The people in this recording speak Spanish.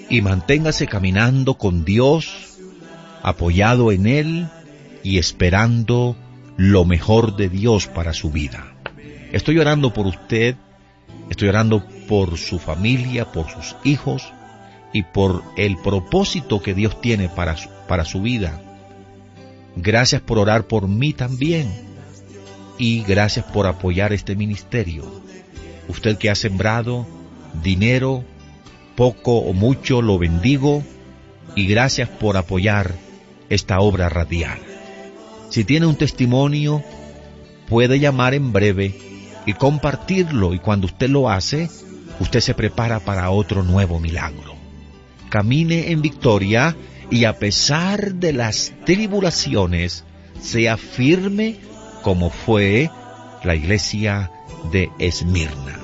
y manténgase caminando con Dios, apoyado en Él y esperando lo mejor de Dios para su vida. Estoy orando por usted, estoy orando por su familia, por sus hijos y por el propósito que Dios tiene para su vida. Gracias por orar por mí también y gracias por apoyar este ministerio. Usted que ha sembrado dinero, poco o mucho, lo bendigo y gracias por apoyar esta obra radial. Si tiene un testimonio, puede llamar en breve y compartirlo, y cuando usted lo hace, usted se prepara para otro nuevo milagro. Camine en victoria y a pesar de las tribulaciones, sea firme como fue la iglesia de Esmirna.